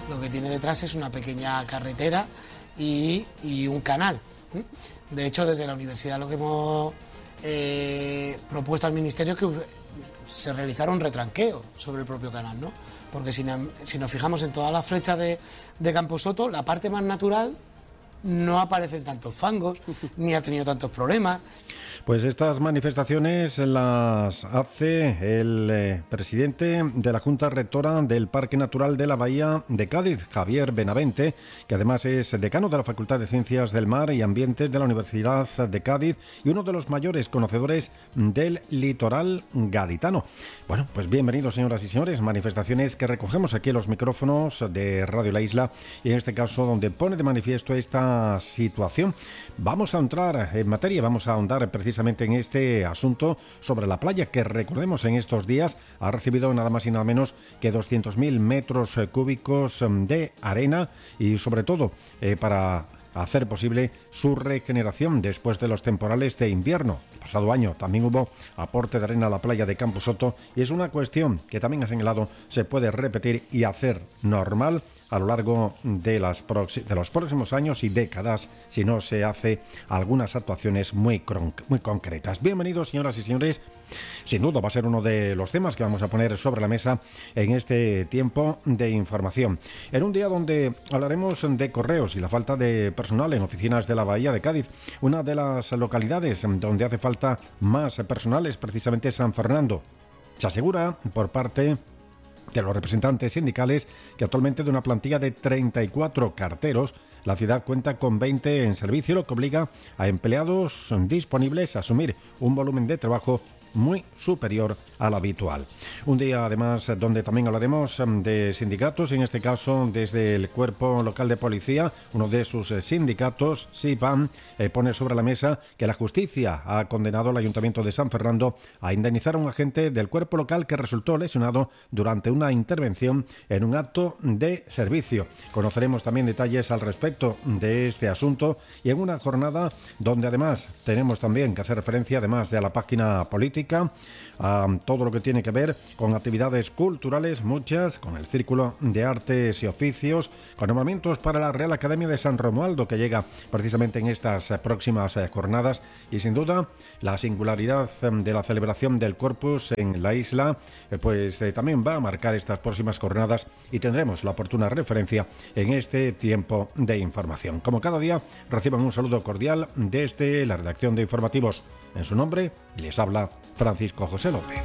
lo que tiene detrás es una pequeña carretera y un canal. De hecho, desde la universidad lo que hemos propuesto al Ministerio es que se realizara un retranqueo sobre el propio canal, ¿no? Porque si nos fijamos en todas las flechas de Camposoto, la parte más natural no aparecen tantos fangos, ni ha tenido tantos problemas. Pues estas manifestaciones las hace el presidente de la Junta Rectora del Parque Natural de la Bahía de Cádiz, Javier Benavente, que además es decano de la Facultad de Ciencias del Mar y Ambiente de la Universidad de Cádiz y uno de los mayores conocedores del litoral gaditano. Bueno, pues bienvenidos, señoras y señores, manifestaciones que recogemos aquí en los micrófonos de Radio La Isla y en este caso donde pone de manifiesto esta situación. Vamos a entrar en materia, vamos a ahondar precisamente en este asunto sobre la playa que, recordemos, en estos días ha recibido nada más y nada menos que 200.000 metros cúbicos de arena y sobre todo para hacer posible su regeneración después de los temporales de invierno. El pasado año también hubo aporte de arena a la playa de Camposoto y es una cuestión que también ha señalado se puede repetir y hacer normal a lo largo de los próximos años y décadas si no se hace algunas actuaciones muy concretas. Bienvenidos, señoras y señores. Sin duda va a ser uno de los temas que vamos a poner sobre la mesa en este tiempo de información. En un día donde hablaremos de correos y la falta de personal en oficinas de la Bahía de Cádiz. Una de las localidades donde hace falta más personal es precisamente San Fernando. Se asegura por parte de los representantes sindicales que actualmente de una plantilla de 34 carteros, la ciudad cuenta con 20 en servicio, lo que obliga a empleados disponibles a asumir un volumen de trabajo muy superior al habitual. Un día además donde también hablaremos de sindicatos, en este caso desde el Cuerpo Local de Policía, uno de sus sindicatos, SIPAM, pone sobre la mesa que la justicia ha condenado al Ayuntamiento de San Fernando a indemnizar a un agente del cuerpo local que resultó lesionado durante una intervención en un acto de servicio. Conoceremos también detalles al respecto de este asunto y en una jornada donde además tenemos también que hacer referencia, además de a la página política, a todo lo que tiene que ver con actividades culturales, muchas, con el Círculo de Artes y Oficios, con nombramientos para la Real Academia de San Romualdo, que llega precisamente en estas próximas jornadas, y sin duda la singularidad de la celebración del Corpus en la isla, pues también va a marcar estas próximas jornadas y tendremos la oportuna referencia en este tiempo de información. Como cada día, reciban un saludo cordial desde la redacción de informativos. En su nombre, les habla Francisco José López.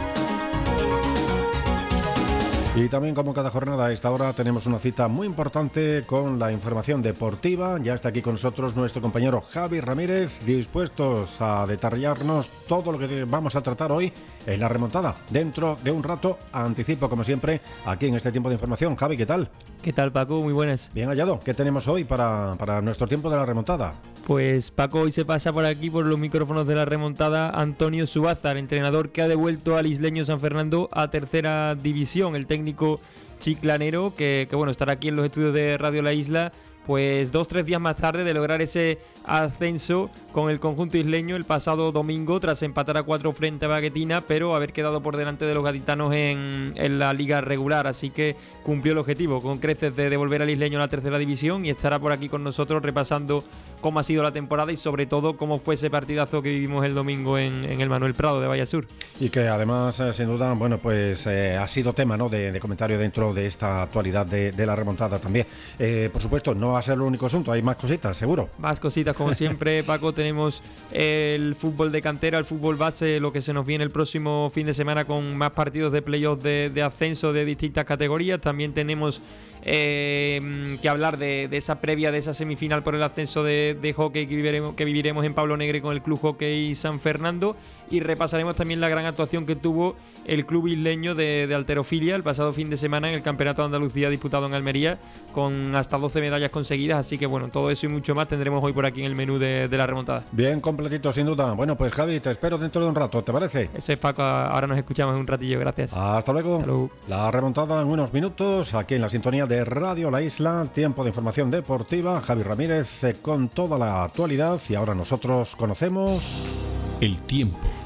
Y también, como cada jornada a esta hora, tenemos una cita muy importante con la información deportiva. Ya está aquí con nosotros nuestro compañero Javi Ramírez, dispuestos a detallarnos todo lo que vamos a tratar hoy en la remontada. Dentro de un rato, anticipo como siempre, aquí en este tiempo de información. Javi, ¿qué tal? ¿Qué tal, Paco? Muy buenas. Bien hallado. ¿Qué tenemos hoy para nuestro tiempo de la remontada? Pues Paco, hoy se pasa por aquí, por los micrófonos de la remontada, Antonio Subaza, el entrenador que ha devuelto al isleño San Fernando a tercera división. El técnico chiclanero que bueno, estará aquí en los estudios de Radio La Isla, pues 2-3 días más tarde de lograr ese ascenso con el conjunto isleño el pasado domingo, tras empatar a 4 frente a Baguetina, pero haber quedado por delante de los gaditanos en la liga regular. Así que cumplió el objetivo con creces de devolver al isleño a la tercera división y estará por aquí con nosotros repasando cómo ha sido la temporada y sobre todo cómo fue ese partidazo que vivimos el domingo en el Manuel Prado de Vallasur. Y que además, sin duda, bueno, pues ha sido tema, ¿no?, de comentario dentro de esta actualidad de la remontada también. Por supuesto, no va a ser el único asunto, hay más cositas, seguro. Más cositas, como siempre, Paco. Tenemos el fútbol de cantera, el fútbol base, lo que se nos viene el próximo fin de semana con más partidos de playoff de ascenso de distintas categorías. También tenemos que hablar de esa previa, de esa semifinal por el ascenso de hockey que viviremos en Pablo Negre con el Club Hockey San Fernando, y repasaremos también la gran actuación que tuvo el club isleño de halterofilia el pasado fin de semana en el Campeonato de Andalucía disputado en Almería, con hasta 12 medallas conseguidas. Así que bueno, todo eso y mucho más tendremos hoy por aquí en el menú de la remontada. Bien completito, sin duda. Bueno, pues Javi, te espero dentro de un rato, ¿te parece? Eso es, Paco, ahora nos escuchamos en un ratillo, gracias. Hasta luego. Hasta luego. La remontada en unos minutos, aquí en la sintonía de Radio La Isla, tiempo de información deportiva. Javi Ramírez con toda la actualidad, y ahora nosotros conocemos el tiempo.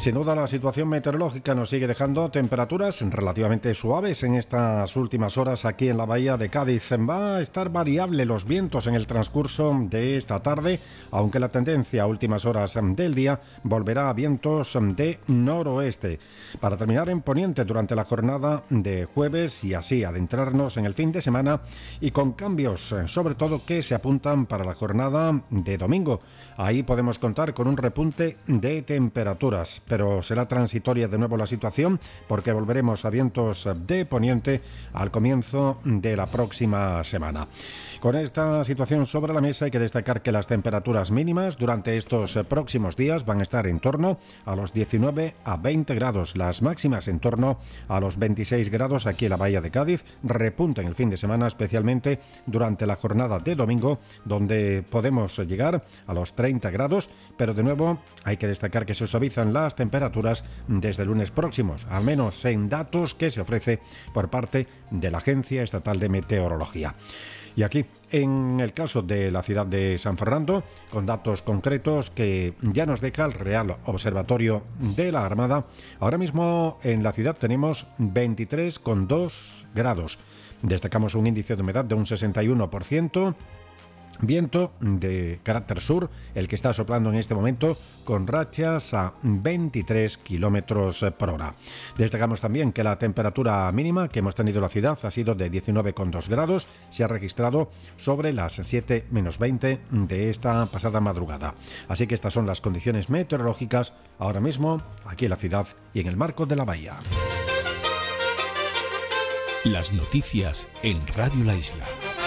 Sin duda, la situación meteorológica nos sigue dejando temperaturas relativamente suaves en estas últimas horas aquí en la bahía de Cádiz. Va a estar variable los vientos en el transcurso de esta tarde, aunque la tendencia a últimas horas del día volverá a vientos de noroeste. Para terminar en poniente durante la jornada de jueves y así adentrarnos en el fin de semana y con cambios, sobre todo que se apuntan para la jornada de domingo. Ahí podemos contar con un repunte de temperaturas, pero será transitoria de nuevo la situación porque volveremos a vientos de poniente al comienzo de la próxima semana. Con esta situación sobre la mesa hay que destacar que las temperaturas mínimas durante estos próximos días van a estar en torno a los 19 a 20 grados, las máximas en torno a los 26 grados aquí en la bahía de Cádiz, repunta en el fin de semana especialmente durante la jornada de domingo donde podemos llegar a los 30 grados, pero de nuevo hay que destacar que se suavizan las temperaturas desde el lunes próximos, al menos en datos que se ofrece por parte de la Agencia Estatal de Meteorología. Y aquí, en el caso de la ciudad de San Fernando, con datos concretos que ya nos deja el Real Observatorio de la Armada, ahora mismo en la ciudad tenemos 23,2 grados. Destacamos un índice de humedad de un 61%, viento de carácter sur, el que está soplando en este momento con rachas a 23 kilómetros por hora. Destacamos también que la temperatura mínima que hemos tenido en la ciudad ha sido de 19,2 grados, se ha registrado sobre las 7 menos 20 de esta pasada madrugada. Así que estas son las condiciones meteorológicas ahora mismo aquí en la ciudad y en el marco de la bahía. Las noticias en Radio La Isla.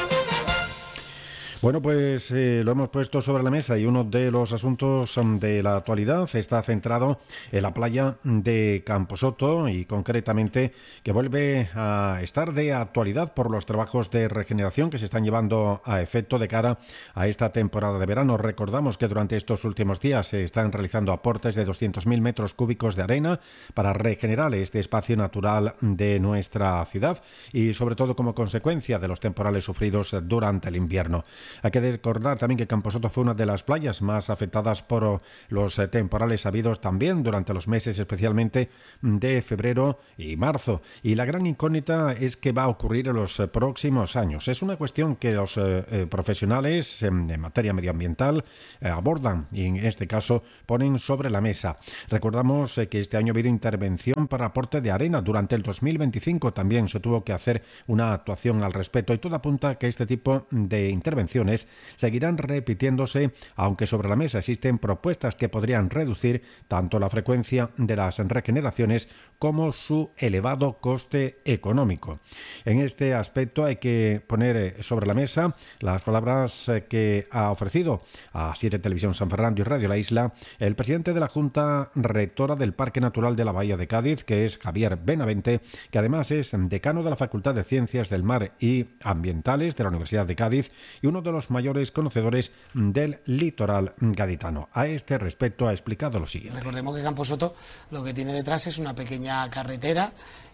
Bueno, pues lo hemos puesto sobre la mesa y uno de los asuntos de la actualidad está centrado en la playa de Camposoto y concretamente que vuelve a estar de actualidad por los trabajos de regeneración que se están llevando a efecto de cara a esta temporada de verano. Recordamos que durante estos últimos días se están realizando aportes de 200.000 metros cúbicos de arena para regenerar este espacio natural de nuestra ciudad y sobre todo como consecuencia de los temporales sufridos durante el invierno. Hay que recordar también que Camposoto fue una de las playas más afectadas por los temporales habidos también durante los meses especialmente de febrero y marzo. Y la gran incógnita es qué va a ocurrir en los próximos años. Es una cuestión que los profesionales en materia medioambiental abordan y en este caso ponen sobre la mesa. Recordamos que este año ha habido intervención para aporte de arena. Durante el 2025 también se tuvo que hacer una actuación al respecto y todo apunta a que este tipo de intervenciones seguirán repitiéndose, aunque sobre la mesa existen propuestas que podrían reducir tanto la frecuencia de las regeneraciones como su elevado coste económico. En este aspecto hay que poner sobre la mesa las palabras que ha ofrecido a 7 Televisión San Fernando y Radio La Isla el presidente de la Junta Rectora del Parque Natural de la Bahía de Cádiz, que es Javier Benavente, que además es decano de la Facultad de Ciencias del Mar y Ambientales de la Universidad de Cádiz y uno de los mayores conocedores del litoral gaditano. A este respecto ha explicado lo siguiente. Recordemos que Camposoto lo que tiene detrás es una pequeña carretera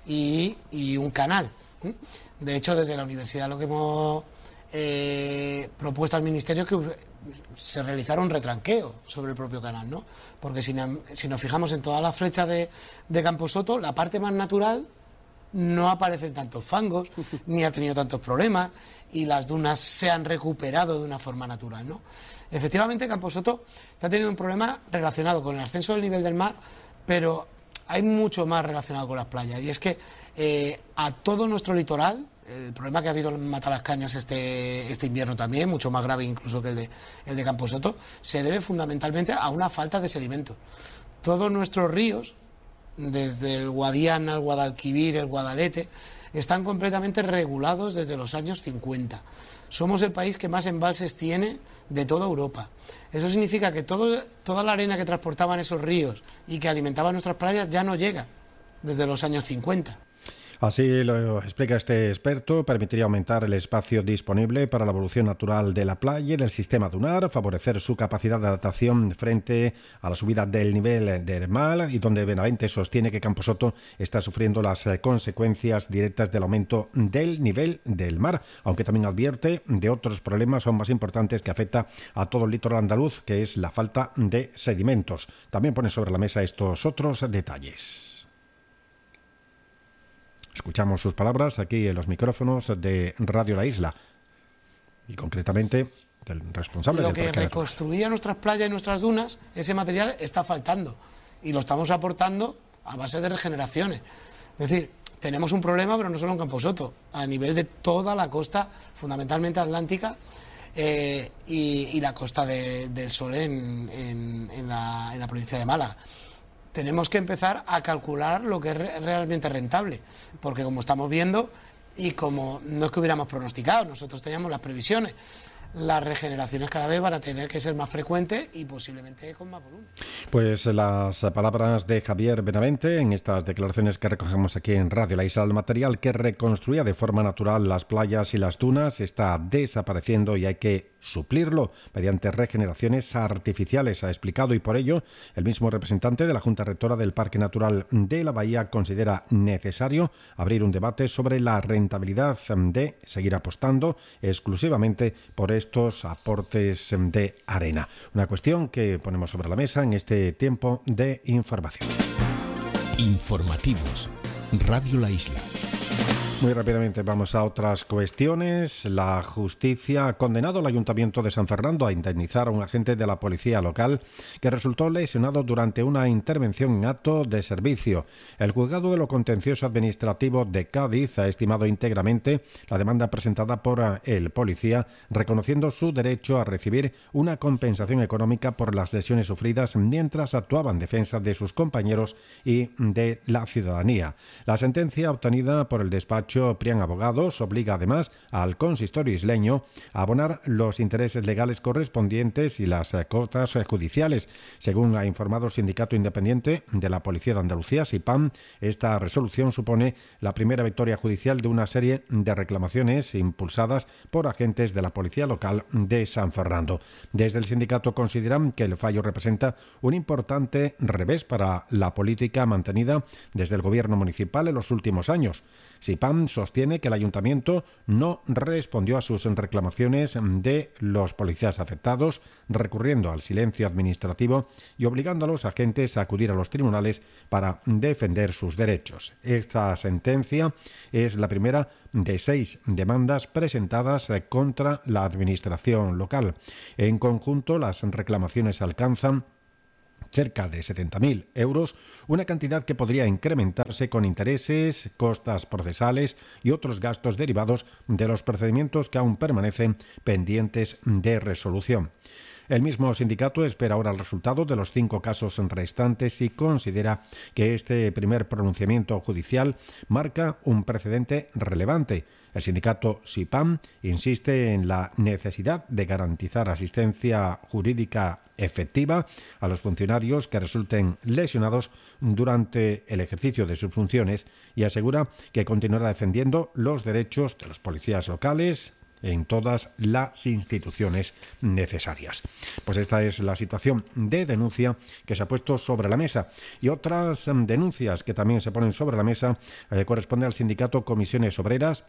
y un canal. De hecho, desde la universidad lo que hemos propuesto al Ministerio es que se realizara un retranqueo sobre el propio canal, ¿no? Porque si nos fijamos en todas las flechas de Camposoto, la parte más natural no aparecen tantos fangos, ni ha tenido tantos problemas, y las dunas se han recuperado de una forma natural, ¿no? Efectivamente, Camposoto está teniendo un problema relacionado con el ascenso del nivel del mar, pero hay mucho más relacionado con las playas, y es que a todo nuestro litoral, el problema que ha habido en Matalascañas este invierno también, mucho más grave incluso que el de Camposoto, se debe fundamentalmente a una falta de sedimento. Todos nuestros ríos, desde el Guadiana, el Guadalquivir, el Guadalete, están completamente regulados desde los años 50. Somos el país que más embalses tiene de toda Europa. Eso significa que toda la arena que transportaban esos ríos y que alimentaban nuestras playas ya no llega desde los años 50. Así lo explica este experto, permitiría aumentar el espacio disponible para la evolución natural de la playa y del sistema dunar, favorecer su capacidad de adaptación frente a la subida del nivel del mar, y donde Benavente sostiene que Camposoto está sufriendo las consecuencias directas del aumento del nivel del mar, aunque también advierte de otros problemas aún más importantes que afecta a todo el litoral andaluz, que es la falta de sedimentos. También pone sobre la mesa estos otros detalles. Escuchamos sus palabras aquí en los micrófonos de Radio La Isla y concretamente del responsable del Parque Natural. Lo que reconstruía nuestras playas y nuestras dunas, ese material está faltando y lo estamos aportando a base de regeneraciones. Es decir, tenemos un problema, pero no solo en Camposoto, a nivel de toda la costa, fundamentalmente atlántica, y la costa del Sol en la provincia de Málaga. Tenemos que empezar a calcular lo que es realmente rentable, porque como estamos viendo, y como no es que hubiéramos pronosticado, nosotros teníamos las previsiones, las regeneraciones cada vez van a tener que ser más frecuentes y posiblemente con más volumen. Pues las palabras de Javier Benavente en estas declaraciones que recogemos aquí en Radio La Isla. El material que reconstruía de forma natural las playas y las dunas está desapareciendo y hay que suplirlo mediante regeneraciones artificiales, ha explicado, y por ello el mismo representante de la Junta Rectora del Parque Natural de la Bahía considera necesario abrir un debate sobre la rentabilidad de seguir apostando exclusivamente por estos aportes de arena. Una cuestión que ponemos sobre la mesa en este tiempo de información. Informativos. Radio La Isla. Muy rápidamente vamos a otras cuestiones. La justicia ha condenado al Ayuntamiento de San Fernando a indemnizar a un agente de la policía local que resultó lesionado durante una intervención en acto de servicio. El Juzgado de lo Contencioso Administrativo de Cádiz ha estimado íntegramente la demanda presentada por el policía, reconociendo su derecho a recibir una compensación económica por las lesiones sufridas mientras actuaba en defensa de sus compañeros y de la ciudadanía. La sentencia obtenida por el despacho Prián Abogados obliga además al consistorio isleño a abonar los intereses legales correspondientes y las costas judiciales. Según ha informado el Sindicato Independiente de la Policía de Andalucía, SIPAM, esta resolución supone la primera victoria judicial de una serie de reclamaciones impulsadas por agentes de la Policía Local de San Fernando. Desde el sindicato consideran que el fallo representa un importante revés para la política mantenida desde el gobierno municipal en los últimos años. SIPAM sostiene que el ayuntamiento no respondió a sus reclamaciones de los policías afectados, recurriendo al silencio administrativo y obligando a los agentes a acudir a los tribunales para defender sus derechos. Esta sentencia es la primera de 6 demandas presentadas contra la administración local. En conjunto, las reclamaciones alcanzan cerca de 70.000 euros, una cantidad que podría incrementarse con intereses, costas procesales y otros gastos derivados de los procedimientos que aún permanecen pendientes de resolución. El mismo sindicato espera ahora el resultado de los 5 casos restantes y considera que este primer pronunciamiento judicial marca un precedente relevante. El sindicato SIPAM insiste en la necesidad de garantizar asistencia jurídica efectiva a los funcionarios que resulten lesionados durante el ejercicio de sus funciones y asegura que continuará defendiendo los derechos de los policías locales en todas las instituciones necesarias. Pues esta es la situación de denuncia que se ha puesto sobre la mesa. Y otras denuncias que también se ponen sobre la mesa corresponde al sindicato Comisiones Obreras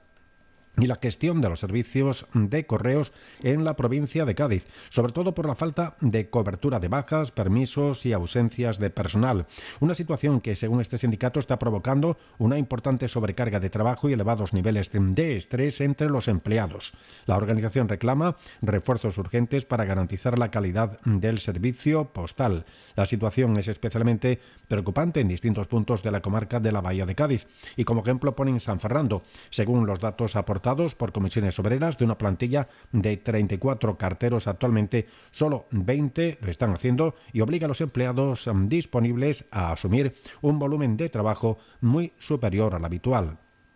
y la gestión de los servicios de correos en la provincia de Cádiz, sobre todo por la falta de cobertura de bajas, permisos y ausencias de personal. Una situación que, según este sindicato, está provocando una importante sobrecarga de trabajo y elevados niveles de estrés entre los empleados. La organización reclama refuerzos urgentes para garantizar la calidad del servicio postal. La situación es especialmente preocupante en distintos puntos de la comarca de la Bahía de Cádiz y como ejemplo ponen San Fernando. Según los datos aportados por Comisiones Obreras, de una plantilla de 34 carteros actualmente, solo 20 lo están haciendo y obliga a los empleados disponibles a asumir un volumen de trabajo muy superior al habitual.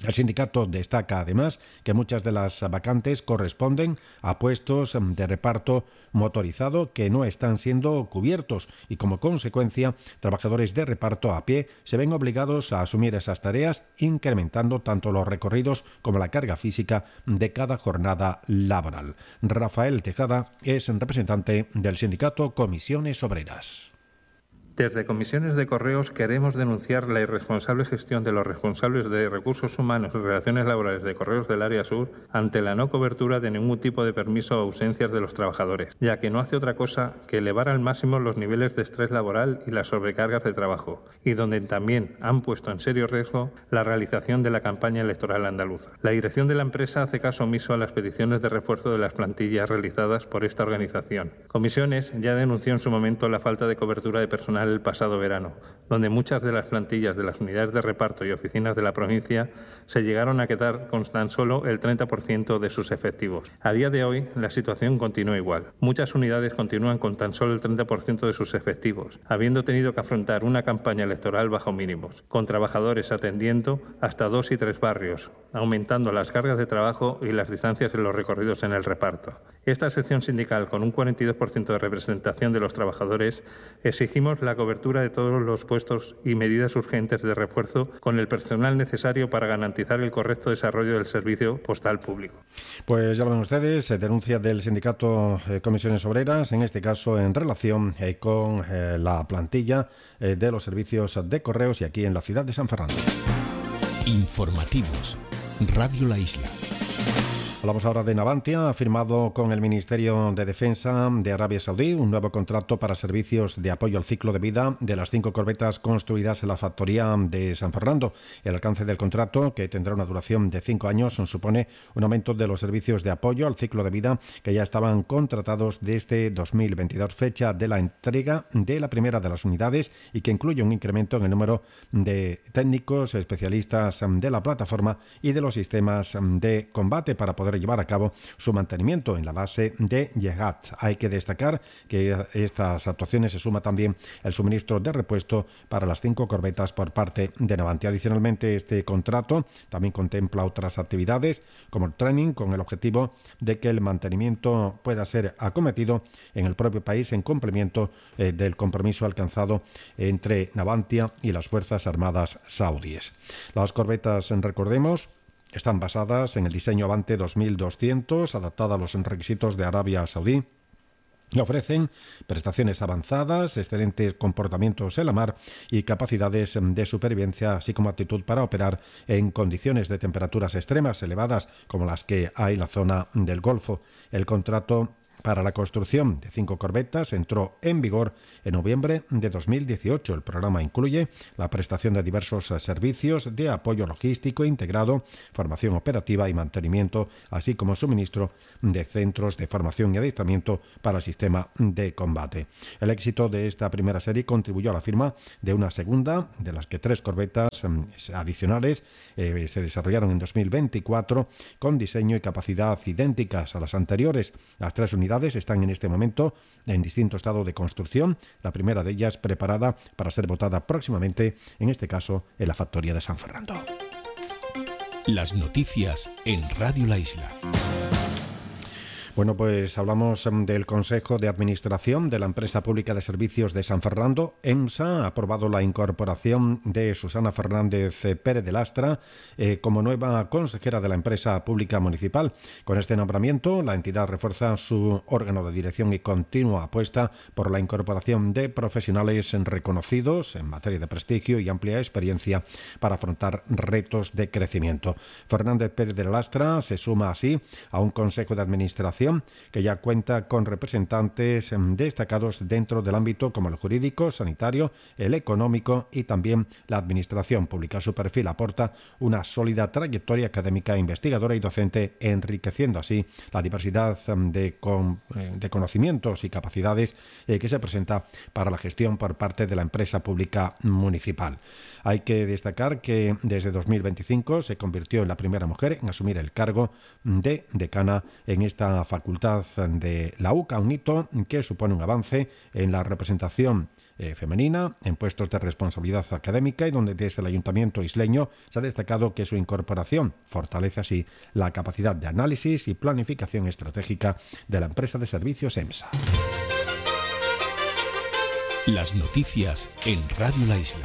El sindicato destaca además que muchas de las vacantes corresponden a puestos de reparto motorizado que no están siendo cubiertos y como consecuencia trabajadores de reparto a pie se ven obligados a asumir esas tareas, incrementando tanto los recorridos como la carga física de cada jornada laboral. Rafael Tejada es representante del sindicato Comisiones Obreras. Desde Comisiones de Correos queremos denunciar la irresponsable gestión de los responsables de recursos humanos y relaciones laborales de Correos del Área Sur ante la no cobertura de ningún tipo de permiso o ausencias de los trabajadores, ya que no hace otra cosa que elevar al máximo los niveles de estrés laboral y las sobrecargas de trabajo, y donde también han puesto en serio riesgo la realización de la campaña electoral andaluza. La dirección de la empresa hace caso omiso a las peticiones de refuerzo de las plantillas realizadas por esta organización. Comisiones ya denunció en su momento la falta de cobertura de personal el pasado verano, donde muchas de las plantillas de las unidades de reparto y oficinas de la provincia se llegaron a quedar con tan solo el 30% de sus efectivos. A día de hoy, la situación continúa igual. Muchas unidades continúan con tan solo el 30% de sus efectivos, habiendo tenido que afrontar una campaña electoral bajo mínimos, con trabajadores atendiendo hasta 2 y 3 barrios, aumentando las cargas de trabajo y las distancias en los recorridos en el reparto. Esta sección sindical, con un 42% de representación de los trabajadores, exigimos la cobertura de todos los puestos y medidas urgentes de refuerzo con el personal necesario para garantizar el correcto desarrollo del servicio postal público. Pues ya lo ven ustedes, denuncia del sindicato Comisiones Obreras, en este caso en relación con la plantilla de los servicios de correos y aquí en la ciudad de San Fernando. Informativos. Radio La Isla. Hablamos ahora de Navantia. Ha firmado con el Ministerio de Defensa de Arabia Saudí un nuevo contrato para servicios de apoyo al ciclo de vida de las 5 corbetas construidas en la factoría de San Fernando. El alcance del contrato, que tendrá una duración de 5 años, supone un aumento de los servicios de apoyo al ciclo de vida que ya estaban contratados desde 2022, fecha de la entrega de la primera de las unidades y que incluye un incremento en el número de técnicos especialistas de la plataforma y de los sistemas de combate para poder llevar a cabo su mantenimiento en la base de Yehat. Hay que destacar que a estas actuaciones se suma también el suministro de repuesto para las 5 corbetas por parte de Navantia. Adicionalmente, este contrato también contempla otras actividades como el training, con el objetivo de que el mantenimiento pueda ser acometido en el propio país en cumplimiento del compromiso alcanzado entre Navantia y las Fuerzas Armadas saudíes. Las corbetas, recordemos, están basadas en el diseño Avante 2200, adaptada a los requisitos de Arabia Saudí. Ofrecen prestaciones avanzadas, excelentes comportamientos en la mar y capacidades de supervivencia, así como aptitud para operar en condiciones de temperaturas extremas elevadas como las que hay en la zona del Golfo. El contrato para la construcción de 5 corbetas entró en vigor en noviembre de 2018. El programa incluye la prestación de diversos servicios de apoyo logístico integrado, formación operativa y mantenimiento, así como suministro de centros de formación y adiestramiento para el sistema de combate. El éxito de esta primera serie contribuyó a la firma de una segunda, de las que 3 corbetas adicionales se desarrollaron en 2024 con diseño y capacidad idénticas a las anteriores. Las 3 unidades están en este momento en distinto estado de construcción, la primera de ellas preparada para ser botada próximamente, en este caso en la factoría de San Fernando. Las noticias en Radio La Isla. Bueno, pues hablamos del Consejo de Administración de la Empresa Pública de Servicios de San Fernando. EMSA ha aprobado la incorporación de Susana Fernández Pérez de Lastra como nueva consejera de la empresa pública municipal. Con este nombramiento, la entidad refuerza su órgano de dirección y continua apuesta por la incorporación de profesionales reconocidos en materia de prestigio y amplia experiencia para afrontar retos de crecimiento. Fernández Pérez de Lastra se suma así a un Consejo de Administración que ya cuenta con representantes destacados dentro del ámbito como el jurídico, sanitario, el económico y también la administración pública. Su perfil aporta una sólida trayectoria académica, investigadora y docente, enriqueciendo así la diversidad de conocimientos y capacidades que se presenta para la gestión por parte de la empresa pública municipal. Hay que destacar que desde 2025 se convirtió en la primera mujer en asumir el cargo de decana en esta facultad de la UCA, un hito que supone un avance en la representación femenina en puestos de responsabilidad académica y donde desde el Ayuntamiento isleño se ha destacado que su incorporación fortalece así la capacidad de análisis y planificación estratégica de la empresa de servicios EMSA. Las noticias en Radio La Isla.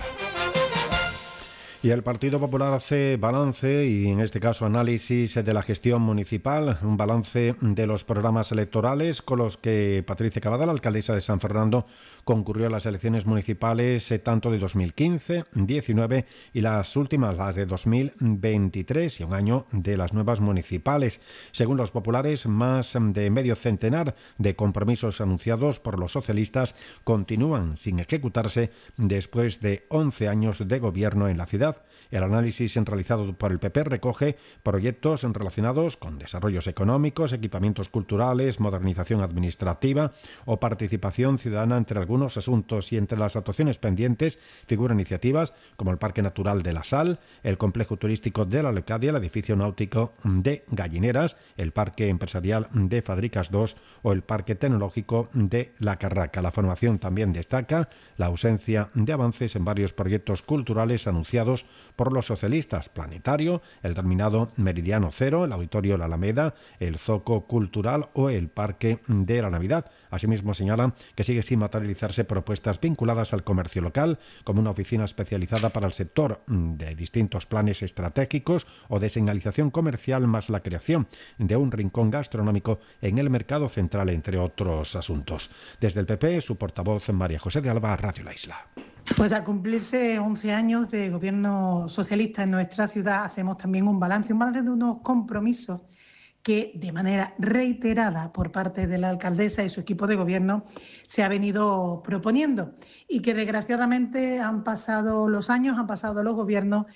Y el Partido Popular hace balance y en este caso análisis de la gestión municipal, un balance de los programas electorales con los que Patricia Cavada, la alcaldesa de San Fernando, concurrió a las elecciones municipales tanto de 2015, 19 y las últimas, las de 2023 y un año de las nuevas municipales. Según los populares, más de medio centenar de compromisos anunciados por los socialistas continúan sin ejecutarse después de 11 años de gobierno en la ciudad. El análisis realizado por el PP recoge proyectos relacionados con desarrollos económicos, equipamientos culturales, modernización administrativa o participación ciudadana entre algunos asuntos, y entre las actuaciones pendientes figuran iniciativas como el Parque Natural de la Sal, el Complejo Turístico de la Leocadia, el Edificio Náutico de Gallineras, el Parque Empresarial de Fadricas 2 o el Parque Tecnológico de La Carraca. La formación también destaca la ausencia de avances en varios proyectos culturales anunciados por los socialistas: Planetario, el denominado Meridiano Cero, el Auditorio La Alameda, el Zoco Cultural o el Parque de la Navidad. Asimismo señalan que sigue sin materializarse propuestas vinculadas al comercio local, como una oficina especializada para el sector de distintos planes estratégicos o de señalización comercial, más la creación de un rincón gastronómico en el mercado central, entre otros asuntos. Desde el PP, su portavoz María José de Alba, Radio La Isla. Pues al cumplirse 11 años de gobierno socialista en nuestra ciudad, hacemos también un balance de unos compromisos que de manera reiterada por parte de la alcaldesa y su equipo de gobierno se ha venido proponiendo, y que desgraciadamente han pasado los años, han pasado los gobiernos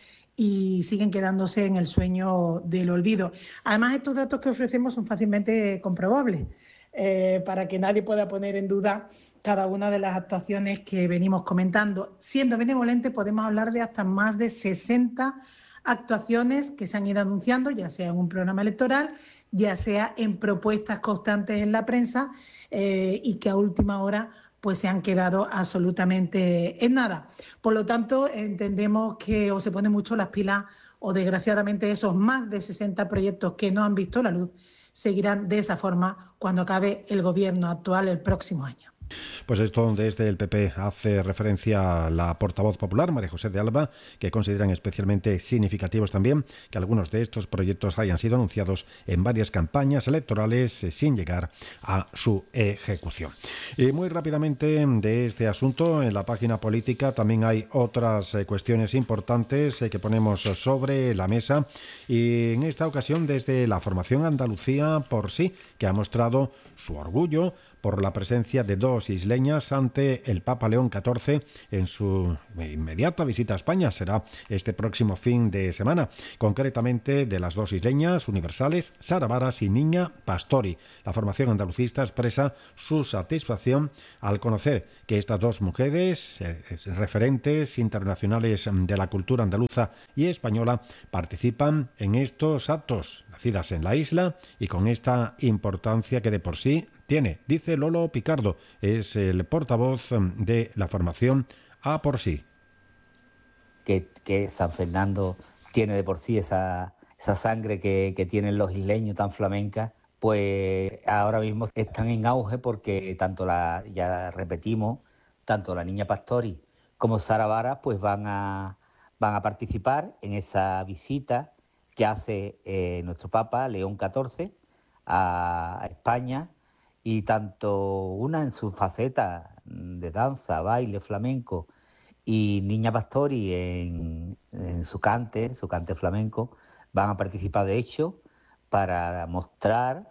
y siguen quedándose en el sueño del olvido. Además, estos datos que ofrecemos son fácilmente comprobables, para que nadie pueda poner en duda cada una de las actuaciones que venimos comentando. Siendo benevolente, podemos hablar de hasta más de 60 actuaciones que se han ido anunciando, ya sea en un programa electoral, ya sea en propuestas constantes en la prensa, y que a última hora pues se han quedado absolutamente en nada. Por lo tanto, entendemos que o se ponen mucho las pilas o desgraciadamente esos más de 60 proyectos que no han visto la luz seguirán de esa forma cuando acabe el gobierno actual el próximo año. Pues esto desde el PP hace referencia a la portavoz popular, María José de Alba, que consideran especialmente significativos también que algunos de estos proyectos hayan sido anunciados en varias campañas electorales sin llegar a su ejecución. Y muy rápidamente de este asunto, en la página política también hay otras cuestiones importantes que ponemos sobre la mesa, y en esta ocasión desde la formación Andalucía por sí, que ha mostrado su orgullo por la presencia de dos isleñas ante el Papa León XIV en su inmediata visita a España. Será este próximo fin de semana. Concretamente de las dos isleñas universales, Sara Varas y Niña Pastori. La formación andalucista expresa su satisfacción al conocer que estas dos mujeres, referentes internacionales de la cultura andaluza y española, participan en estos actos, nacidas en la isla y con esta importancia que de por sí tiene. Dice Lolo Picardo, es el portavoz de la formación A por sí. Que San Fernando tiene de por sí esa sangre que tienen los isleños tan flamenca, pues ahora mismo están en auge porque tanto ya repetimos, tanto la Niña Pastori como Sara Varas pues van a participar en esa visita que hace nuestro Papa León XIV a España, y tanto una en su faceta de danza, baile, flamenco, y Niña Pastori en su cante flamenco, van a participar de hecho para mostrar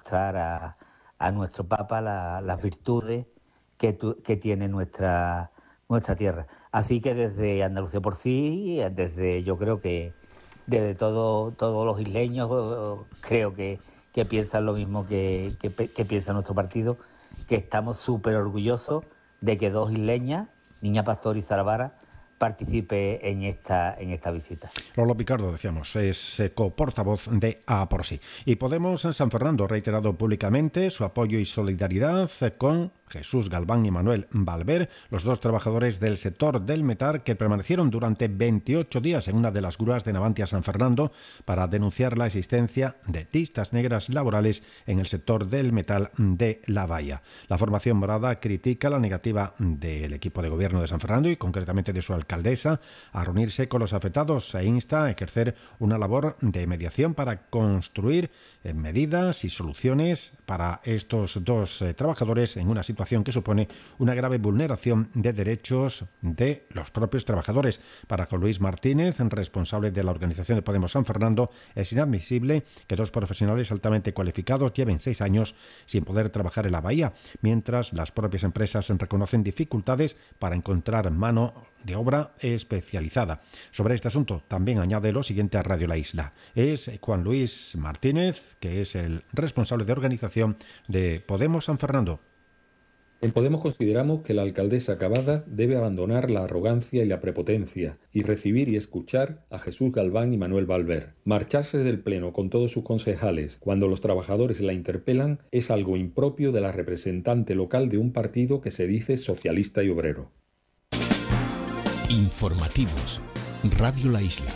a nuestro Papa las virtudes que tiene nuestra tierra. Así que desde Andalucía por sí, yo creo que desde todos los isleños, creo que piensan lo mismo que piensa nuestro partido, que estamos súper orgullosos de que dos isleñas, Niña Pastori y Sara Varas, participe en esta visita. Lolo Picardo, decíamos, es coportavoz de A por sí. Y Podemos en San Fernando ha reiterado públicamente su apoyo y solidaridad con Jesús Galván y Manuel Valver, los dos trabajadores del sector del metal que permanecieron durante 28 días en una de las grúas de Navantia San Fernando para denunciar la existencia de listas negras laborales en el sector del metal de La Baía. La formación morada critica la negativa del equipo de gobierno de San Fernando y concretamente de su alcaldesa a reunirse con los afectados e insta a ejercer una labor de mediación para construir medidas y soluciones para estos dos trabajadores en una situación que supone una grave vulneración de derechos de los propios trabajadores. Para Juan Luis Martínez, responsable de la organización de Podemos San Fernando, es inadmisible que dos profesionales altamente cualificados lleven 6 años sin poder trabajar en La Baía, mientras las propias empresas reconocen dificultades para encontrar mano de obra especializada. Sobre este asunto también añade lo siguiente a Radio La Isla. Es Juan Luis Martínez, que es el responsable de organización de Podemos San Fernando. En Podemos consideramos que la alcaldesa Cavada debe abandonar la arrogancia y la prepotencia y recibir y escuchar a Jesús Galván y Manuel Valver. Marcharse del Pleno con todos sus concejales cuando los trabajadores la interpelan es algo impropio de la representante local de un partido que se dice socialista y obrero. Informativos. Radio La Isla.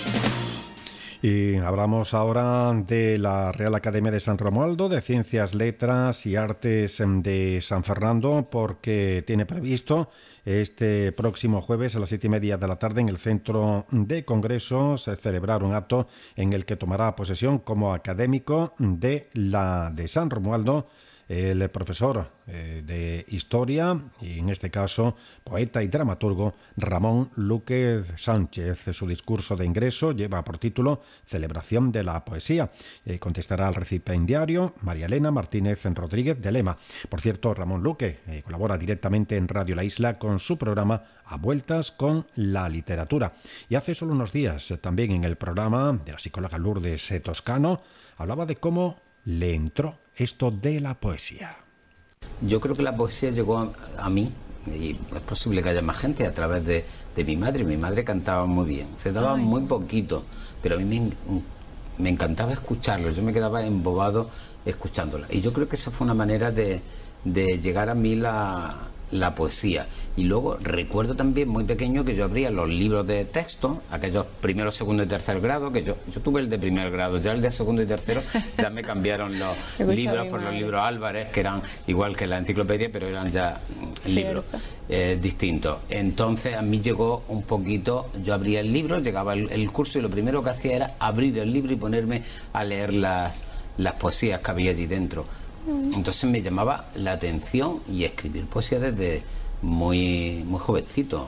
Y hablamos ahora de la Real Academia de San Romualdo, de Ciencias, Letras y Artes de San Fernando, porque tiene previsto este próximo jueves a las 7:30 de la tarde en el Centro de Congresos celebrar un acto en el que tomará posesión como académico de San Romualdo el profesor de Historia y en este caso poeta y dramaturgo Ramón Luque Sánchez. Su discurso de ingreso lleva por título Celebración de la Poesía. Contestará al recipiendario María Elena Martínez Rodríguez de Lema. Por cierto, Ramón Luque colabora directamente en Radio La Isla con su programa A Vueltas con la Literatura. Y hace solo unos días también en el programa de la psicóloga Lourdes Toscano hablaba de cómo le entró esto de la poesía. Yo creo que la poesía llegó a mí, y es posible que haya más gente, a través de mi madre. Mi madre cantaba muy bien, se daba muy poquito, pero a mí me encantaba escucharlo, yo me quedaba embobado escuchándola. Y yo creo que esa fue una manera de llegar a mí la poesía. Y luego recuerdo también muy pequeño que yo abría los libros de texto, aquellos primero, segundo y tercer grado, que yo tuve el de primer grado, ya el de segundo y tercero ya me cambiaron los libros por los libros Álvarez, que eran igual que la enciclopedia, pero eran ya libros distintos. Entonces a mí llegó un poquito, yo abría el libro, llegaba el curso y lo primero que hacía era abrir el libro y ponerme a leer las poesías que había allí dentro. Entonces me llamaba la atención y escribir poesía desde muy jovencito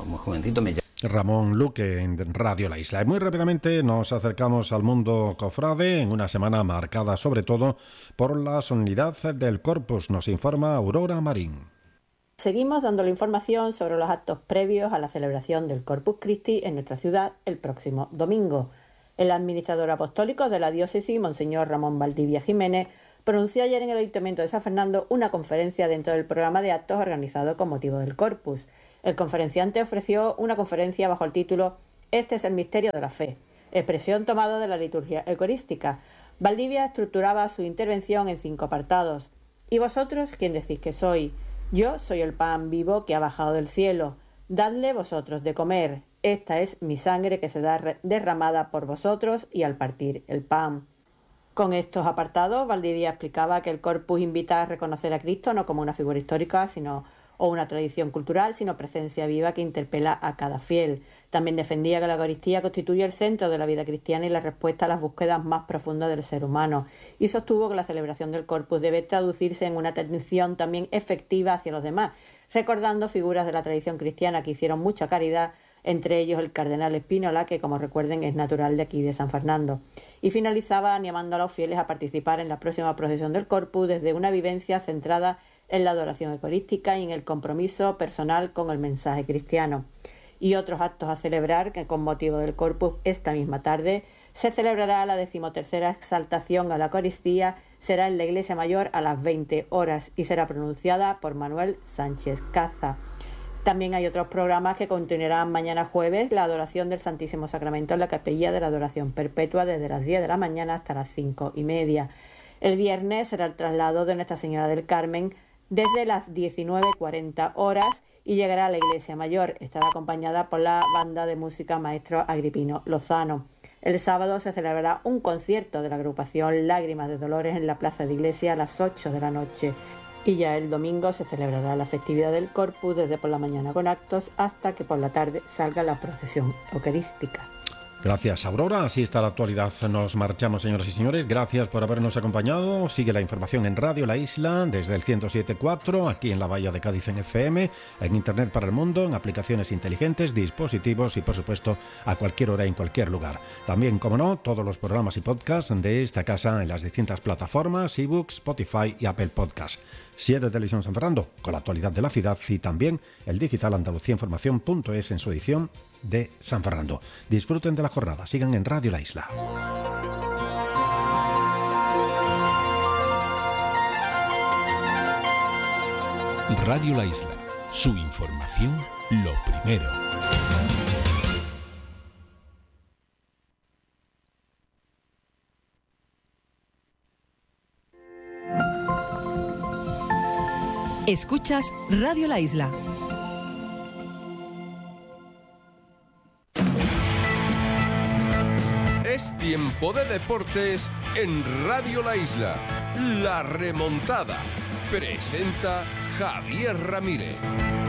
Ramón Luque en Radio La Isla. Y muy rápidamente nos acercamos al mundo cofrade en una semana marcada sobre todo por la solemnidad del Corpus. Nos informa Aurora Marín. Seguimos dando la información sobre los actos previos a la celebración del Corpus Christi en nuestra ciudad el próximo domingo. El administrador apostólico de la diócesis, Monseñor Ramón Valdivia Jiménez, pronunció ayer en el Ayuntamiento de San Fernando una conferencia dentro del programa de actos organizado con motivo del Corpus. El conferenciante ofreció una conferencia bajo el título «Este es el misterio de la fe», expresión tomada de la liturgia eucarística. Valdivia estructuraba su intervención en 5 apartados. «¿Y vosotros quién decís que soy? Yo soy el pan vivo que ha bajado del cielo. Dadle vosotros de comer. Esta es mi sangre que se da derramada por vosotros y al partir el pan». Con estos apartados, Valdivia explicaba que el Corpus invita a reconocer a Cristo no como una figura histórica o una tradición cultural, sino presencia viva que interpela a cada fiel. También defendía que la Eucaristía constituye el centro de la vida cristiana y la respuesta a las búsquedas más profundas del ser humano, y sostuvo que la celebración del Corpus debe traducirse en una atención también efectiva hacia los demás, recordando figuras de la tradición cristiana que hicieron mucha caridad, entre ellos el cardenal Espínola, que como recuerden es natural de aquí de San Fernando. Y finalizaba animando a los fieles a participar en la próxima procesión del Corpus desde una vivencia centrada en la adoración eucarística y en el compromiso personal con el mensaje cristiano. Y otros actos a celebrar, que con motivo del Corpus esta misma tarde se celebrará la 13ª exaltación a la Eucaristía, será en la Iglesia Mayor a las 20 horas y será pronunciada por Manuel Sánchez Caza. También hay otros programas que continuarán mañana jueves, la adoración del Santísimo Sacramento en la Capilla de la Adoración Perpetua desde las 10 de la mañana hasta las 5:30. El viernes será el traslado de Nuestra Señora del Carmen desde las 19:40 horas y llegará a la Iglesia Mayor. Estará acompañada por la banda de música Maestro Agripino Lozano. El sábado se celebrará un concierto de la agrupación Lágrimas de Dolores en la Plaza de Iglesia a las 8 de la noche. Y ya el domingo se celebrará la festividad del Corpus desde por la mañana con actos hasta que por la tarde salga la procesión eucarística. Gracias, Aurora. Así está la actualidad. Nos marchamos, señoras y señores. Gracias por habernos acompañado. Sigue la información en Radio La Isla desde el 107.4, aquí en la Bahía de Cádiz en FM, en Internet para el mundo, en aplicaciones inteligentes, dispositivos y, por supuesto, a cualquier hora y en cualquier lugar. También, como no, todos los programas y podcasts de esta casa en las distintas plataformas, ebooks, Spotify y Apple Podcasts. 7 Televisión San Fernando, con la actualidad de la ciudad, y también el digital andaluciainformación.es en su edición de San Fernando. Disfruten de la jornada, sigan en Radio La Isla. Radio La Isla, su información lo primero. Escuchas Radio La Isla. Es tiempo de deportes en Radio La Isla. La remontada. Presenta Javier Ramírez.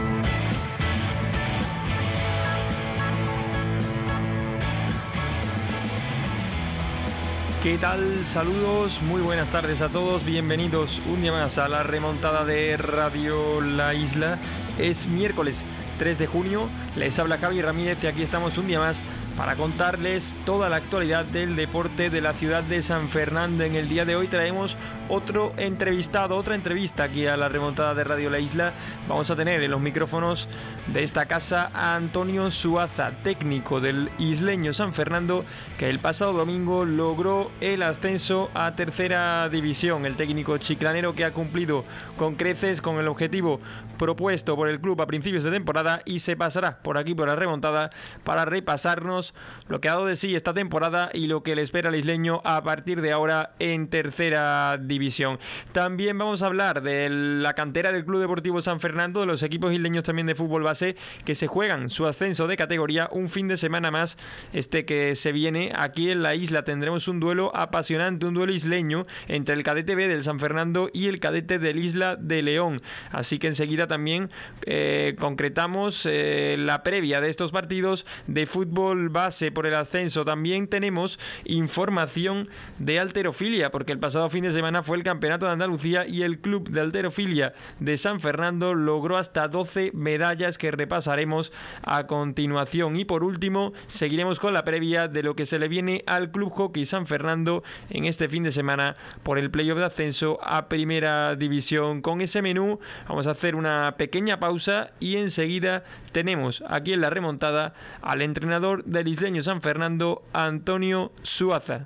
¿Qué tal? Saludos, muy buenas tardes a todos, bienvenidos un día más a la remontada de Radio La Isla. Es miércoles 3 de junio, les habla Javier Ramírez y aquí estamos un día más para contarles toda la actualidad del deporte de la ciudad de San Fernando. En el día de hoy traemos otra entrevista aquí a la remontada de Radio La Isla. Vamos a tener en los micrófonos de esta casa a Antonio Suaza, técnico del isleño San Fernando, que el pasado domingo logró el ascenso a tercera división. El técnico chiclanero que ha cumplido con creces con el objetivo propuesto por el club a principios de temporada y se pasará por aquí por la remontada para repasarnos lo que ha dado de sí esta temporada y lo que le espera al isleño a partir de ahora en tercera división. También vamos a hablar de la cantera del Club Deportivo San Fernando, de los equipos isleños también de fútbol base que se juegan su ascenso de categoría un fin de semana más que se viene aquí en la isla. Tendremos un duelo apasionante, un duelo isleño entre el cadete B del San Fernando y el cadete del Isla de León. Así que enseguida también concretamos la previa de estos partidos de fútbol base por el ascenso. También tenemos información de halterofilia, porque el pasado fin de semana fue el Campeonato de Andalucía y el Club de Halterofilia de San Fernando logró hasta 12 medallas que repasaremos a continuación. Y por último, seguiremos con la previa de lo que se le viene al Club Hockey San Fernando en este fin de semana por el playoff de ascenso a primera división. Con ese menú vamos a hacer una pequeña pausa y enseguida tenemos aquí en la remontada al entrenador del isleño San Fernando, Antonio Suaza.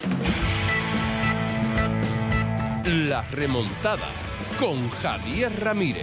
La remontada con Javier Ramírez.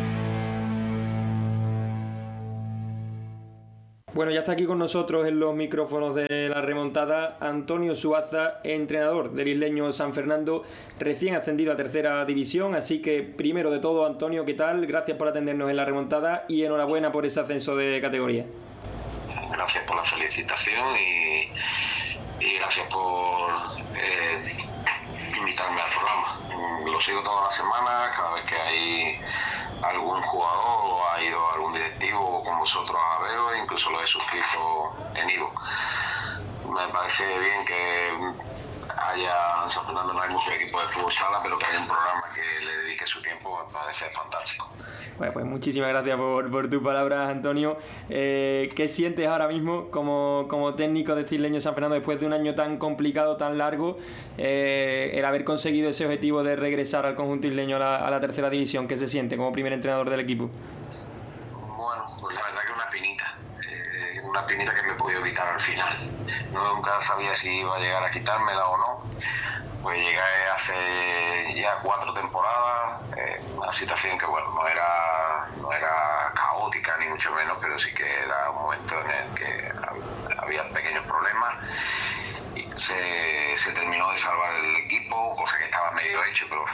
Bueno, ya está aquí con nosotros en los micrófonos de la remontada Antonio Suaza, entrenador del isleño San Fernando, recién ascendido a tercera división. Así que, primero de todo, Antonio, ¿qué tal? Gracias por atendernos en la remontada y enhorabuena por ese ascenso de categoría. Gracias por la felicitación y gracias por invitarme al programa. Lo sigo toda la semana, cada vez que hay algún jugador o ha ido algún directivo con vosotros a verlo, incluso lo he suscrito en Ivo. Me parece bien que haya, en San Fernando no hay mucho equipo de fútbol sala, pero que haya un programa que le dedique su tiempo, me parece fantástico. Bueno, pues muchísimas gracias por tus palabras, Antonio. ¿Qué sientes ahora mismo como técnico de este isleño San Fernando después de un año tan complicado, tan largo, el haber conseguido ese objetivo de regresar al conjunto isleño a la tercera división? ¿Qué se siente como primer entrenador del equipo? Bueno, pues la verdad que una pinita que me he podido evitar al final. Nunca sabía si iba a llegar a quitármela o no. Pues llegué hace ya 4 temporadas, una situación que bueno, no era caótica ni mucho menos, pero sí que era un momento en el que había pequeños problemas y se terminó de salvar el equipo, cosa que estaba medio hecho, pero faltaba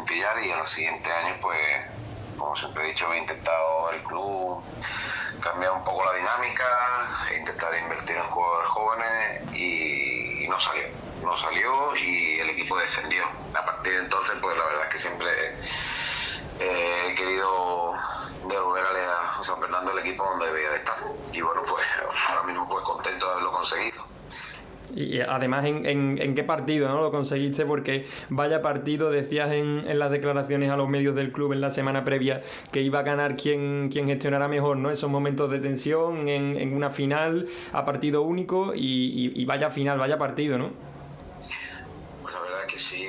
puntillar, y en los siguientes años, pues, como siempre he dicho, he intentado el club cambiar un poco la dinámica, e intentar invertir en jugadores jóvenes, y no salió y el equipo descendió. A partir de entonces, pues la verdad es que siempre he querido devolver a San Fernando el equipo donde debía de estar, y bueno, pues ahora mismo pues contento de haberlo conseguido. Y además, ¿en qué partido, no lo conseguiste? Porque vaya partido, decías en las declaraciones a los medios del club en la semana previa que iba a ganar quien gestionara mejor, ¿no? Esos momentos de tensión en una final a partido único, y vaya final, vaya partido, ¿no? Pues la verdad es que sí,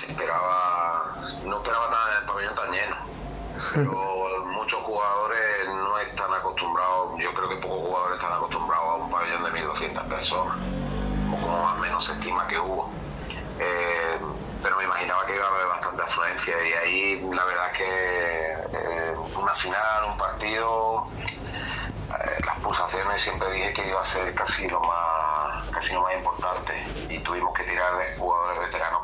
no esperaba el pabellón tan lleno, pero muchos jugadores no están acostumbrados, yo creo que pocos jugadores están acostumbrados a un pabellón de 1.200 personas, o como más o menos se estima que hubo, pero me imaginaba que iba a haber bastante afluencia, y ahí la verdad es que una final, un partido, las pulsaciones siempre dije que iba a ser casi lo más importante, y tuvimos que tirar de jugadores veteranos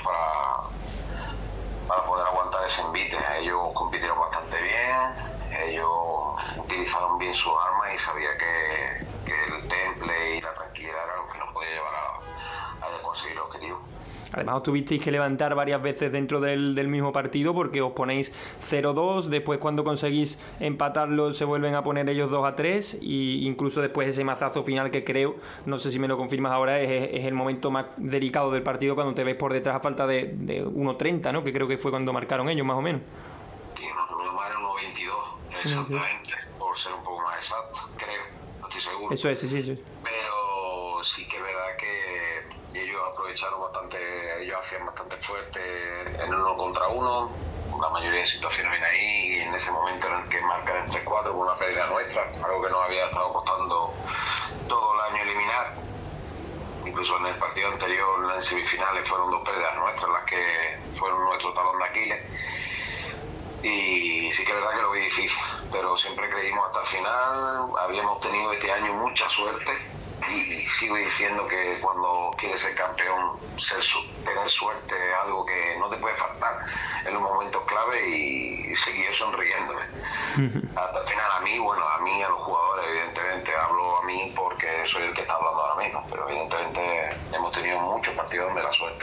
para poder aguantar ese envite. Ellos compitieron bastante bien, ellos utilizaron bien sus armas, y sabía que el temple y la tranquilidad era lo que nos podía llevar a conseguir el objetivo. Además, os tuvisteis que levantar varias veces dentro del mismo partido, porque os ponéis 0-2, después cuando conseguís empatarlo se vuelven a poner ellos 2-3, y incluso después ese mazazo final que creo, no sé si me lo confirmas ahora, es el momento más delicado del partido, cuando te ves por detrás a falta de 1.30, ¿no? Que creo que fue cuando marcaron ellos, más o menos. Sí, lo más era 1.22, exactamente, por ser un poco más exacto, creo, no estoy seguro. Eso es, sí. Pero sí que es verdad que ellos aprovecharon bastante, ellos hacían bastante fuerte en 1 contra 1, la mayoría de situaciones ven ahí, y en ese momento en el que marcan el 3-4 por una pérdida nuestra, algo que nos había estado costando todo el año eliminar. Incluso en el partido anterior, en semifinales, fueron 2 pérdidas nuestras las que fueron nuestro talón de Aquiles, y sí que es verdad que lo vi difícil, pero siempre creímos hasta el final. Habíamos tenido este año mucha suerte, y sigo diciendo que cuando quieres ser campeón, tener suerte es algo que no te puede faltar en los momentos clave, y seguir sonriéndome hasta el final. A mí, a los jugadores, evidentemente, hablo a mí porque soy el que está hablando ahora mismo, pero evidentemente hemos tenido muchos partidos donde la suerte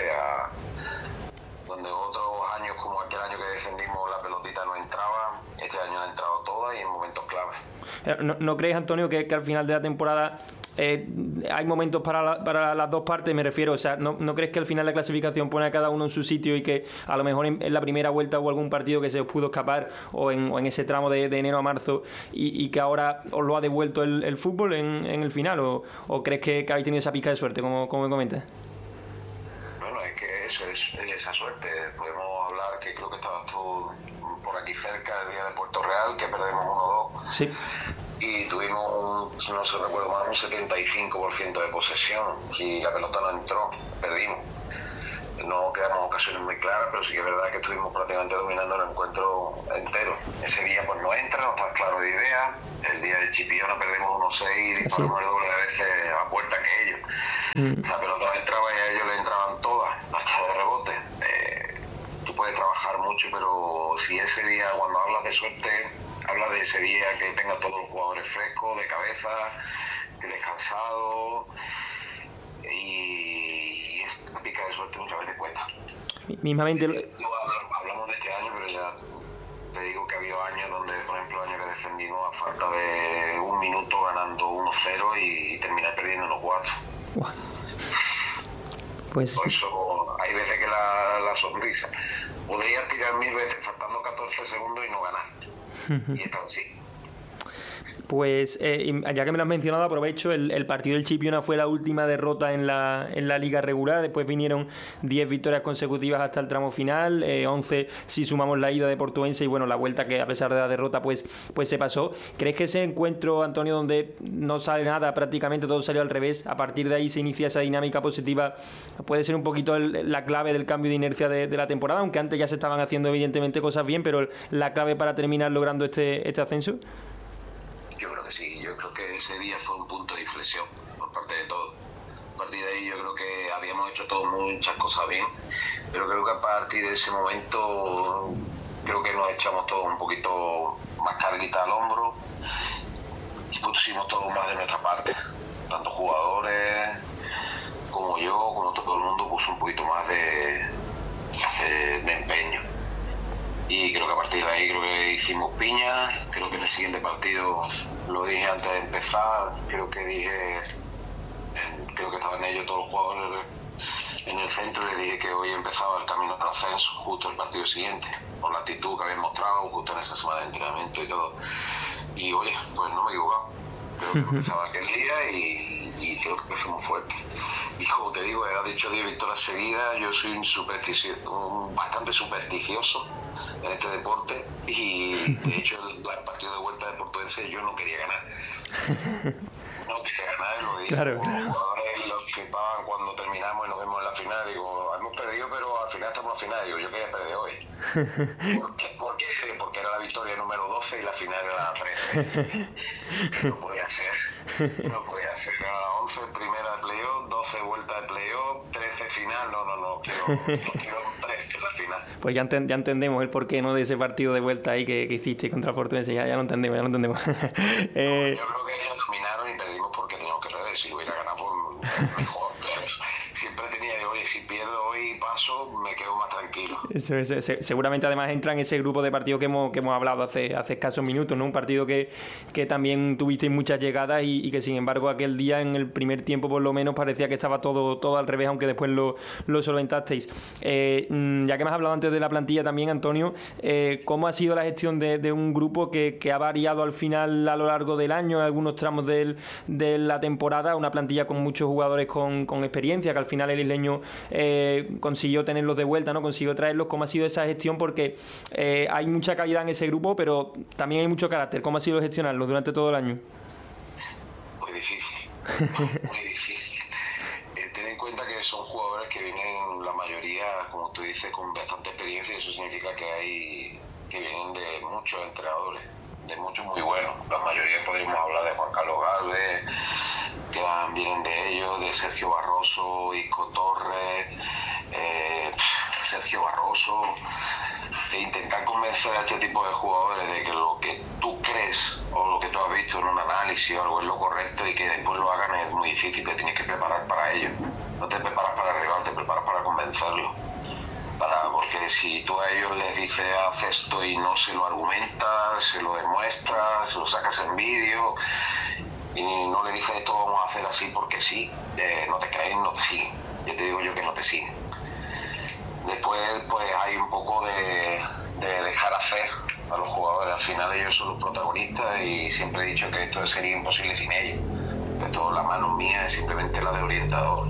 donde otros años, como aquel año que descendimos, la pelotita no entraba, este año ha entrado toda, y en momentos clave. ¿No crees, Antonio, que al final de la temporada hay momentos para las dos partes? Me refiero, o sea, ¿no crees que al final la clasificación pone a cada uno en su sitio, y que a lo mejor en la primera vuelta hubo algún partido que se os pudo escapar, o en ese tramo de enero a marzo, y que ahora os lo ha devuelto el fútbol en el final? ¿O crees que habéis tenido esa pizca de suerte, como me comentas? Bueno, es que eso es esa suerte. Podemos hablar que creo que estabas tú por aquí cerca el día de Puerto Real, que perdemos 1-2. Sí. Y tuvimos, no se recuerdo más, un 75% de posesión, y la pelota no entró, perdimos. No creamos ocasiones muy claras, pero sí que es verdad que estuvimos prácticamente dominando el encuentro entero. Ese día pues no entra, no está claro de idea. El día de Chipiona perdemos 1-6 y disparamos el doble de veces a puerta que ellos. La pelota entraba y a ellos le entraban todas, hasta de rebote. Tú puedes trabajar mucho, pero si ese día, cuando hablas de suerte, hablas de ese día que tengas todos los jugadores frescos, de cabeza, descansados, y esta pica de suerte muchas veces cuesta. Mismamente hablamos de este año, pero ya te digo que ha habido años donde, por ejemplo, el año que defendimos a falta de 1 minuto ganando 1-0 y terminar perdiendo 1-4. Pues por eso hay veces que la sonrisa podría tirar 1000 veces faltando 14 segundos y no ganar. Y esto sí. Pues ya que me lo has mencionado, aprovecho. El partido del Chipiona fue la última derrota en la liga regular. Después vinieron 10 victorias consecutivas hasta el tramo final, 11 si sumamos la ida de Portuense, y bueno, la vuelta, que a pesar de la derrota pues se pasó. ¿Crees que ese encuentro, Antonio, donde no sale nada, prácticamente todo salió al revés, a partir de ahí se inicia esa dinámica positiva, puede ser un poquito la clave del cambio de inercia de la temporada? Aunque antes ya se estaban haciendo evidentemente cosas bien, pero la clave para terminar logrando este ascenso. Yo creo que sí, yo creo que ese día fue un punto de inflexión por parte de todos. A partir de ahí yo creo que habíamos hecho todos muchas cosas bien, pero creo que a partir de ese momento creo que nos echamos todos un poquito más carguita al hombro y pusimos todo más de nuestra parte, tanto jugadores como yo, como todo el mundo puso un poquito más de empeño. Y creo que a partir de ahí creo que hicimos piña. Creo que en el siguiente partido, lo dije antes de empezar, creo que estaban ellos todos los jugadores en el centro, les dije que hoy empezaba el camino al ascenso, justo el partido siguiente, por la actitud que habían mostrado justo en esa semana de entrenamiento y todo. Y oye, pues no me he equivocado. Creo que empezaba aquel día y creo que fuimos fuertes. Y como te digo, ha dicho 10 victorias seguidas, yo soy bastante supersticioso en este deporte y de hecho el partido de vuelta de Portuense yo no quería ganar. No quería ganar, lo dije. Claro. Los jugadores lo flipaban cuando terminamos y nos vemos en la final. Digo, hemos perdido, pero al final estamos en la final. Digo, yo quería perder hoy. ¿Por qué? Porque era la victoria número 12 y la final era la 13. No podía ser. Era la 11 primera de playoff, 12 vuelta de playoff, 13 final. No quiero 13 la final. Pues ya entendemos el porqué, ¿no?, de ese partido de vuelta ahí que hiciste contra Portuense. Ya lo entendemos. Yo creo que ellos dominaron y perdimos porque teníamos que perder. Si lo hubiera ganado, pues mejor. Pero siempre tenía de, oye, si pierdo hoy y paso, me quedo más tranquilo. Eso, seguramente además entra en ese grupo de partidos que hemos hablado hace escasos minutos, ¿no? Un partido que también tuvisteis muchas llegadas y que sin embargo aquel día en el primer tiempo por lo menos parecía que estaba todo al revés, aunque después lo solventasteis. Ya que me has hablado antes de la plantilla también, Antonio, ¿cómo ha sido la gestión de un grupo que ha variado al final a lo largo del año, en algunos tramos de la temporada? Una plantilla con muchos jugadores con experiencia, que al final el isleño consiguió tenerlos de vuelta, ¿no? Consiguió traerlos. ¿Cómo ha sido esa gestión? Porque hay mucha calidad en ese grupo, pero también hay mucho carácter. ¿Cómo ha sido gestionarlos durante todo el año? Muy difícil. Muy difícil. Ten en cuenta que son jugadores que vienen, la mayoría, como tú dices, con bastante experiencia, y eso significa que vienen de muchos entrenadores, de muchos muy buenos. La mayoría podríamos hablar de Juan Carlos Galvez, que vienen de ellos, de Sergio Barroso, Isco Torres, Sergio Barroso, de intentar convencer a este tipo de jugadores de que lo que tú crees o lo que tú has visto en un análisis o algo es lo correcto y que después lo hagan es muy difícil, te tienes que preparar para ello. No te preparas para el rival, te preparas para convencerlo. Porque si tú a ellos les dices haz esto y no se lo argumentas, se lo demuestras, se lo sacas en vídeo y no le dices esto vamos a hacer así porque sí, no te creen, no te siguen. Ya te digo yo que no te siguen. Después pues hay un poco de dejar hacer a los jugadores. Al final ellos son los protagonistas y siempre he dicho que esto sería imposible sin ellos. Esto, la mano mía es simplemente la de orientador.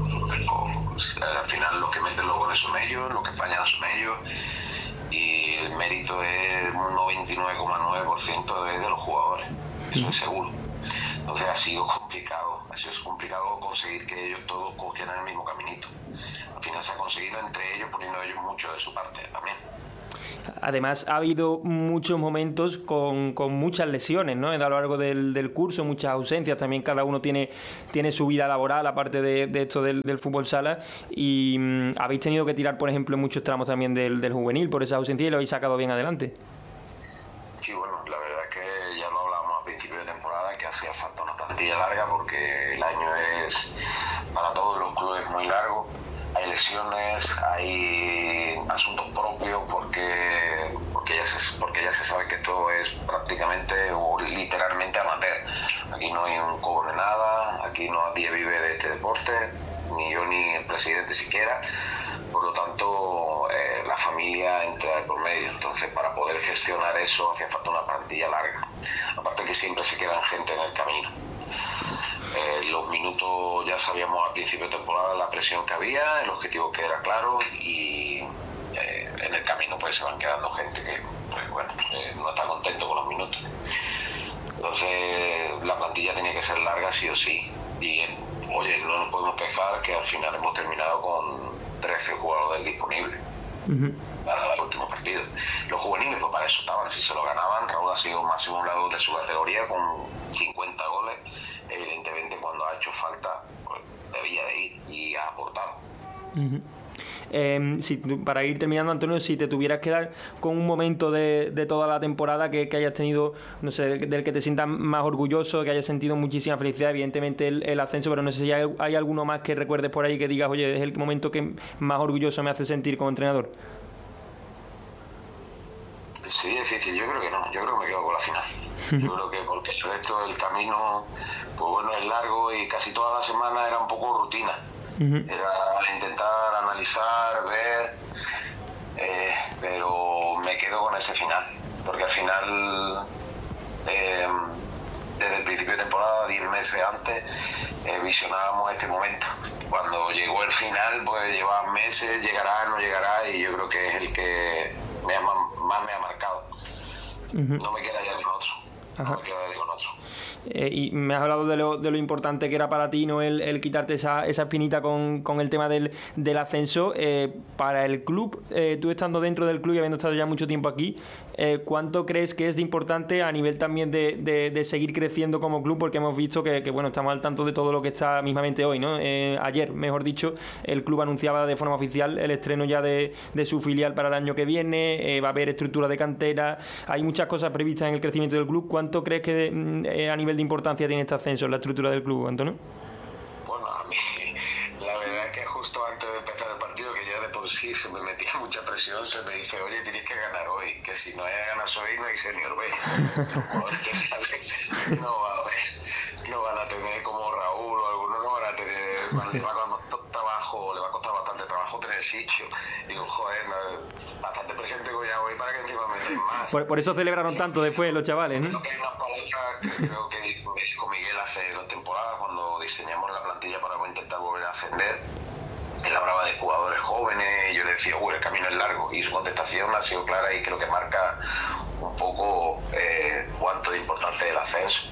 Al final los que meten los goles son ellos, los que fallan son ellos y el mérito es un 99,9% de los jugadores, eso es seguro. Entonces ha sido complicado conseguir que ellos todos cogieran el mismo caminito. Al final se ha conseguido entre ellos, poniendo ellos mucho de su parte también. Además ha habido muchos momentos con muchas lesiones, ¿no? A lo largo del curso, muchas ausencias, también cada uno tiene su vida laboral aparte de esto del fútbol sala y habéis tenido que tirar, por ejemplo, en muchos tramos también del juvenil por esa ausencia y lo habéis sacado bien adelante. Sí, bueno, la verdad es que ya lo hablábamos a principio de temporada, que hacía falta una plantilla larga porque el año es para todos los clubes muy largo. Hay lesiones, hay asuntos propios porque ya se sabe que esto es prácticamente o literalmente amateur. Aquí no hay un cobro de nada, aquí nadie vive de este deporte, ni yo ni el presidente siquiera. Por lo tanto, la familia entra de por medio. Entonces, para poder gestionar eso hacía falta una plantilla larga. Aparte que siempre se quedan gente en el camino. Los minutos ya sabíamos al principio de temporada la presión que había, el objetivo que era claro y en el camino pues se van quedando gente que pues, no está contento con los minutos. Entonces la plantilla tenía que ser larga sí o sí y oye, no nos podemos quejar que al final hemos terminado con 13 jugadores disponibles para el último partido. Los juveniles pues para eso estaban, si se lo ganaban. Raúl ha sido máximo goleador de su categoría con 50 goles. Evidentemente cuando ha hecho falta pues debía de ir. y ha aportado. Para ir terminando, Antonio, si te tuvieras que dar con un momento de toda la temporada que hayas tenido, no sé, del que te sientas más orgulloso, que hayas sentido muchísima felicidad, evidentemente el ascenso, pero no sé si hay alguno más que recuerdes por ahí que digas, oye, es el momento que más orgulloso me hace sentir como entrenador. Sí, es difícil, yo creo que no, yo creo que me quedo con la final. Yo creo que porque el resto del camino, pues bueno, es largo y casi toda la semana era un poco rutina. Era intentar analizar, ver, pero me quedo con ese final, porque al final, desde el principio de temporada, 10 meses antes, visionábamos este momento. Cuando llegó el final, pues llevaba meses, llegará, no llegará, y yo creo que es el que más me ha marcado. No me queda ya con otro. No me queda ya con otro. Y me has hablado de lo importante que era para ti, ¿no? el quitarte esa espinita con el tema del ascenso. Para el club, tú estando dentro del club y habiendo estado ya mucho tiempo aquí, ¿cuánto crees que es de importante a nivel también de seguir creciendo como club? Porque hemos visto que bueno, estamos al tanto de todo lo que está mismamente hoy, ¿no? Ayer, mejor dicho, el club anunciaba de forma oficial el estreno ya de su filial para el año que viene. Va a haber estructura de cantera, hay muchas cosas previstas en el crecimiento del club. ¿Cuánto crees que a nivel de importancia tiene este ascenso en la estructura del club, Antonio? Bueno, a mí la verdad es que justo antes de empezar el partido, que ya de por sí se me metía mucha presión, se me dice, oye, tienes que ganar hoy, que si no ganas hoy no hay Senior B. Porque ¿sabes? No van a tener como Raúl o algunos, no van a tener, le va a costar bastante trabajo tener sitio. Digo, joder, bastante presente voy a hoy para que encima me den más. Por eso celebraron tanto después los chavales, ¿no? Creo que hay unas palabras que creo que dijo Miguel hace 2 temporadas, cuando diseñamos la plantilla para intentar volver a ascender. Él hablaba de jugadores jóvenes y yo le decía, el camino es largo, y su contestación ha sido clara y creo que marca un poco cuánto de importante es el ascenso.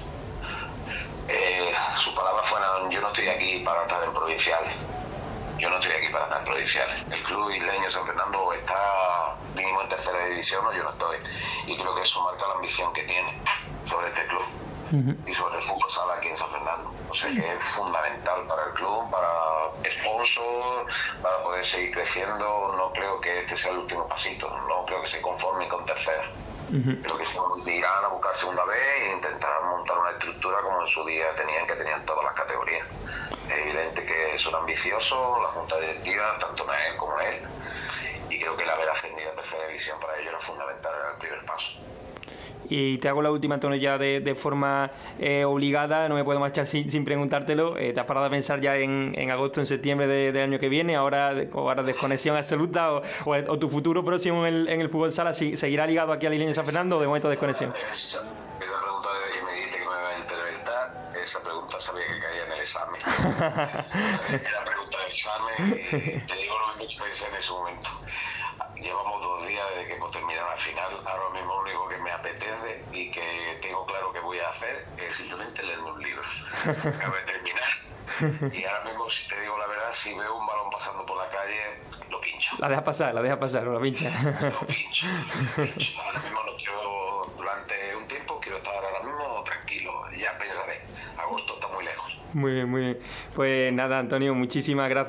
Sus palabras fueron, yo no estoy aquí para estar en provinciales. Yo no estoy aquí para estar en provinciales. El club isleño San Fernando está mínimo en tercera división, o yo no estoy. Y creo que eso marca la ambición que tiene sobre este club y sobre el fútbol sala aquí en San Fernando. O sea que es fundamental para el club, para sponsor, para poder seguir creciendo. No creo que este sea el último pasito, no creo que se conforme con tercera. Creo que se irán a buscar segunda vez e intentar montar una estructura como en su día tenían todas las categorías. Es evidente que son ambiciosos, la junta directiva, tanto Nael como él, y creo que el haber ascendido a tercera división para ellos era fundamental, era el primer paso. Y te hago la última, Antonio, ya de forma obligada, no me puedo marchar sin preguntártelo. ¿Te has parado a pensar ya en agosto, en septiembre del año que viene? ¿Ahora desconexión absoluta o tu futuro próximo en el fútbol sala seguirá ligado aquí al Isleño San Fernando o de momento desconexión? Esa pregunta, desde que me dijiste que me iba a entrevistar, esa pregunta sabía que caía en el examen. Era pregunta del examen y te digo lo mismo que pensé en ese momento. Llevamos 2 días desde que hemos terminado la final. Ahora mismo lo único que me apetece y que tengo claro que voy a hacer es simplemente leerme un libro. Acabo de terminar. Y ahora mismo, si te digo la verdad, si veo un balón pasando por la calle, lo pincho. La dejas pasar, o la pincha. Lo pincho. Ahora mismo no quiero, durante un tiempo, quiero estar ahora mismo tranquilo. Ya pensaré. Agosto está muy lejos. Muy bien, muy bien. Pues nada, Antonio, muchísimas gracias.